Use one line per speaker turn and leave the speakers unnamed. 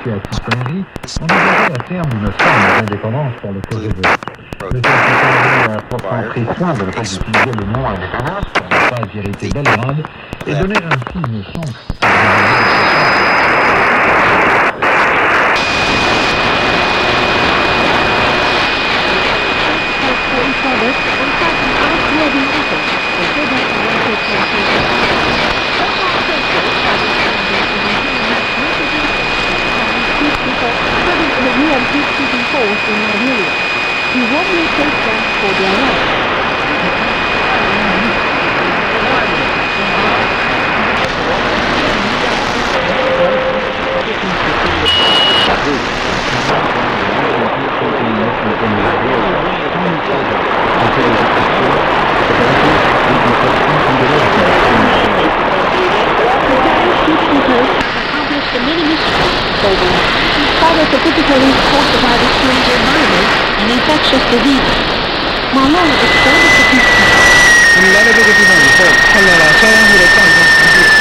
à Tipperary, envisageait à terme une forme d'indépendance pour le Kosovo. Le Kosovo a pourtant pris soin de ne pas utiliser le mot indépendance pour ne pas irriter Belgrade et donner ainsi une chance
He warmly thanked them for their help. Specifically caused by the strange environment and infectious disease. Malone extended the peace.
你来了这个地方以后，看到了消防队的战争成绩。